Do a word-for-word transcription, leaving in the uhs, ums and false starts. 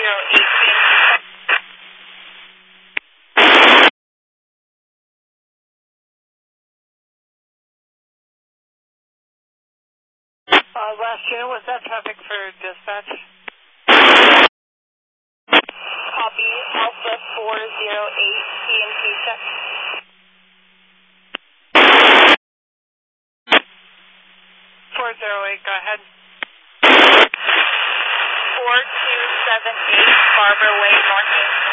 zero eight B M T. Uh, last unit, what's that traffic for dispatch? Copy, Alpha four zero eight, B M T check. four zero eight, go ahead. four two seven eight, Barber Way, North.